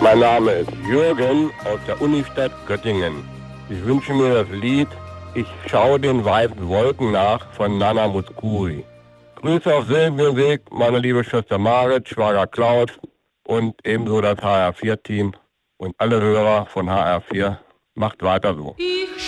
Mein Name ist Jürgen aus der Unistadt Göttingen. Ich wünsche mir das Lied Ich schaue den weißen Wolken nach von Nana Mouskouri. Grüße auf selben Weg, meine liebe Schwester Marit, Schwager Klaus und ebenso das HR4-Team und alle Hörer von HR4. Macht weiter so. Ich